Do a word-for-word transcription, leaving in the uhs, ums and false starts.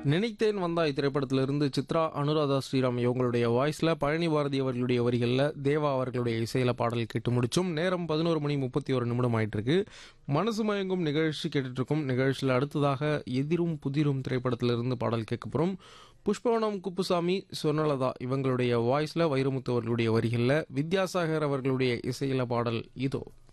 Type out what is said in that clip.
நினைத்தேன் வந்தாய் திரைப்படத்திலிருந்து சித்ரா அனுராதா ஸ்ரீராம் இவங்களுடைய வாய்ஸ்ல பழனி பாரதி அவர்களுடைய வரிகளில் தேவா அவர்களுடைய இசையில பாடல் கேட்டு முடிச்சும். நேரம் பதினோரு மணி முப்பத்தி ஒரு நிமிடம் ஆயிட்டு இருக்கு. மனசு மயங்கும் நிகழ்ச்சி கேட்டுட்டு இருக்கும். நிகழ்ச்சியில் அடுத்ததாக எதிரும் புதிரும் திரைப்படத்திலிருந்து பாடல் கேட்க போறோம். புஷ்பவனம் குப்புசாமி, சொர்ணலதா இவங்களுடைய வாய்ஸ்ல வைரமுத்து அவர்களுடைய வரிகளில் வித்யாசாகர் அவர்களுடைய இசையில பாடல் இதோ.